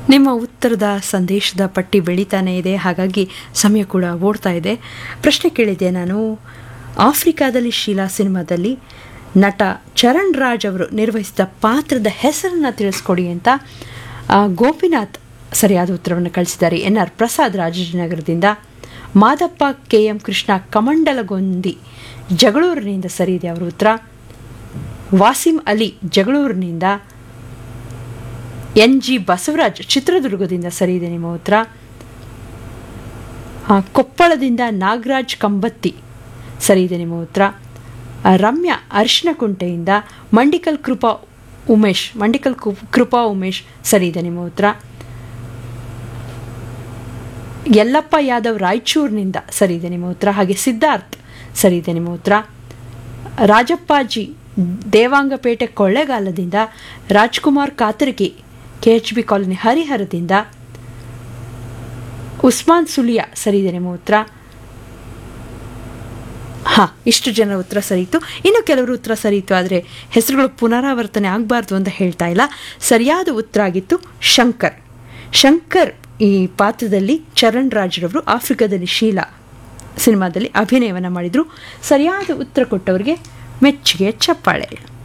ನಿಮ್ಮ ಉತ್ತರದ ಸಂದೇಶದ ಪಟ್ಟಿ ಬೆಳೀತಾನೆ ಇದೆ, ಹಾಗಾಗಿ ಸಮಯ ಕೂಡ ಓಡ್ತಾ ಇದೆ. ಪ್ರಶ್ನೆ ಕೇಳಿದೆ ನಾನು, ಆಫ್ರಿಕಾದಲ್ಲಿ ಶೀಲಾ ಸಿನಿಮಾದಲ್ಲಿ ನಟ ಚರಣ್ ರಾಜ್ ಅವರು ನಿರ್ವಹಿಸಿದ ಪಾತ್ರದ ಹೆಸರನ್ನು ತಿಳಿಸ್ಕೊಡಿ ಅಂತ ಗೋಪಿನಾಥ್ ಸರಿಯಾದ ಉತ್ತರವನ್ನು ಕಳಿಸಿದ್ದಾರೆ. NR ಪ್ರಸಾದ್ ರಾಜಾಜಿನಗರದಿಂದ, ಮಾದಪ್ಪ KM ಕೃಷ್ಣ ಕಮಂಡಲಗೊಂದಿ ಜಗಳೂರಿನಿಂದ ಸರಿಯಿದೆ ಅವರ ಉತ್ತರ. ವಾಸಿಂ ಅಲಿ ಜಗಳೂರಿನಿಂದ, NG ಬಸವರಾಜ್ ಚಿತ್ರದುರ್ಗದಿಂದ ಸರಿಯಿದೆ ನಿಮ್ಮ ಉತ್ತರ. ಕೊಪ್ಪಳದಿಂದ ನಾಗರಾಜ್ ಕಂಬತ್ತಿ ಸರಿಯಿದೆ ನಿಮ್ಮ ಉತ್ತರ. ರಮ್ಯಾ ಅರಿಶಿನಕುಂಟೆಯಿಂದ ಮಂಡಿಕಲ್ ಕೃಪಾ ಉಮೇಶ್ ಸರಿಯಿದೆ ನಿಮ್ಮ ಉತ್ತರ. ಯಲ್ಲಪ್ಪ ಯಾದವ್ ರಾಯಚೂರಿನಿಂದ ಸರಿಯಿದೆ ನಿಮ್ಮ ಉತ್ತರ. ಹಾಗೆ ಸಿದ್ಧಾರ್ಥ್ ಸರಿಯಿದೆ ನಿಮ್ಮ ಉತ್ತರ. ರಾಜಪ್ಪಾಜಿ ದೇವಾಂಗಪೇಟೆ ಕೊಳ್ಳೇಗಾಲದಿಂದ, ರಾಜ್ಕುಮಾರ್ ಕಾತರ್ಗಿ KHB ಕಾಲೋನಿ ಹರಿಹರದಿಂದ, ಉಸ್ಮಾನ್ ಸುಲಿಯಾ ಸರಿಯಿದೆ ನಿಮ್ಮ ಉತ್ತರ. ಇಷ್ಟು ಜನರ ಉತ್ತರ ಸರಿಯಿತು. ಇನ್ನು ಕೆಲವರು ಉತ್ತರ ಸರಿಯಿತು, ಆದರೆ ಹೆಸರುಗಳು ಪುನರಾವರ್ತನೆ ಆಗಬಾರ್ದು ಅಂತ ಹೇಳ್ತಾ ಇಲ್ಲ. ಸರಿಯಾದ ಉತ್ತರ ಆಗಿತ್ತು ಶಂಕರ್ ಈ ಪಾತ್ರದಲ್ಲಿ ಚರಣ್ ರಾಜ್ರವರು ಆಫ್ರಿಕಾದಲ್ಲಿ ಶೀಲಾ ಸಿನಿಮಾದಲ್ಲಿ ಅಭಿನಯವನ್ನು ಮಾಡಿದರು. ಸರಿಯಾದ ಉತ್ತರ ಕೊಟ್ಟವರಿಗೆ ಮೆಚ್ಚುಗೆ ಚಪ್ಪಾಳೆ.